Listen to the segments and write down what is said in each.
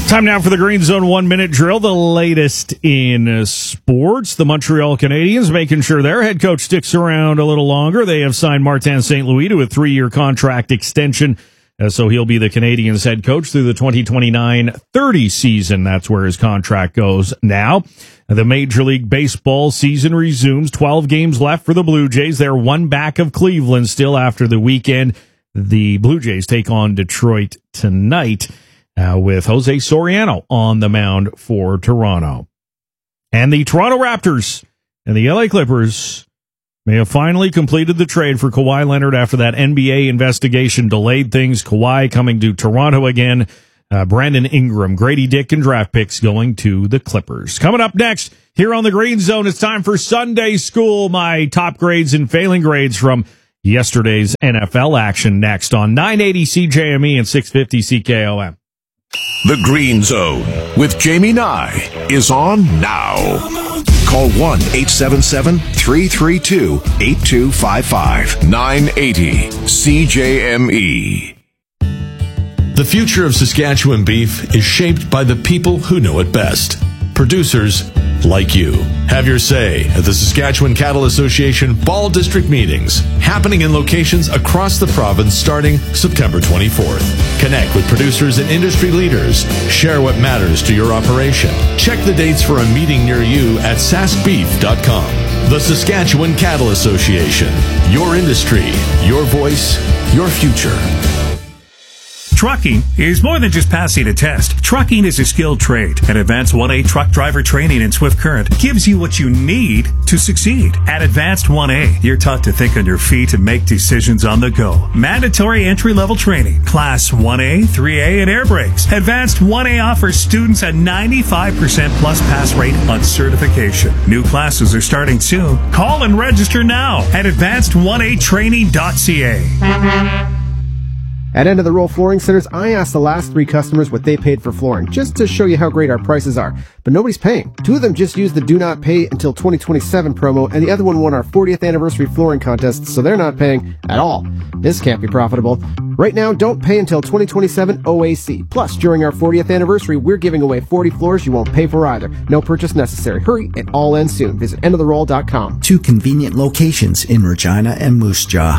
Time now for the Green Zone 1 Minute Drill, the latest in sports. The Montreal Canadiens making sure their head coach sticks around a little longer. They have signed Martin St. Louis to a 3-year contract extension, so he'll be the Canadiens head coach through the 2029-30 season. That's where his contract goes now. The Major League Baseball season resumes. 12 games left for the Blue Jays. They're one back of Cleveland still after the weekend. The Blue Jays take on Detroit tonight. With Jose Soriano on the mound for Toronto. And the Toronto Raptors and the LA Clippers may have finally completed the trade for Kawhi Leonard after that NBA investigation delayed things. Kawhi coming to Toronto again. Brandon Ingram, Grady Dick, and draft picks going to the Clippers. Coming up next here on the Green Zone, it's time for Sunday School. My top grades and failing grades from yesterday's NFL action next on 980 CJME and 650 CKOM. The Green Zone with Jamie Nye is on now. Call 1-877-332-8255. 980 CJME. The future of Saskatchewan beef is shaped by the people who know it best. Producers like you. Have your say at the Saskatchewan Cattle Association Fall District meetings, happening in locations across the province starting September 24th. Connect with producers and industry leaders. Share what matters to your operation. Check the dates for a meeting near you at saskbeef.com. The Saskatchewan Cattle Association. Your industry, your voice, your future. Trucking is more than just passing a test. Trucking is a skilled trade, and Advanced 1A truck driver training in Swift Current gives you what you need to succeed. At Advanced 1A, you're taught to think on your feet and make decisions on the go. Mandatory entry-level training, Class 1A, 3A, and air brakes. Advanced 1A offers students a 95% plus pass rate on certification. New classes are starting soon. Call and register now at advanced1atraining.ca. At End of the Roll Flooring Centers, I asked the last 3 customers what they paid for flooring, just to show you how great our prices are. But nobody's paying. 2 of them just used the Do Not Pay Until 2027 promo, and the other one won our 40th anniversary flooring contest, so they're not paying at all. This can't be profitable. Right now, don't pay until 2027 OAC. Plus, during our 40th anniversary, we're giving away 40 floors you won't pay for either. No purchase necessary. Hurry, it all ends soon. Visit endoftheroll.com. 2 convenient locations in Regina and Moose Jaw.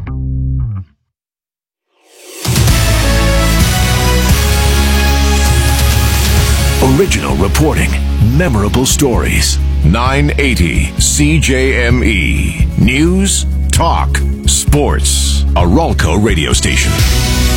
Original reporting, memorable stories. 980 CJME. News, talk, sports. A Ralco radio station.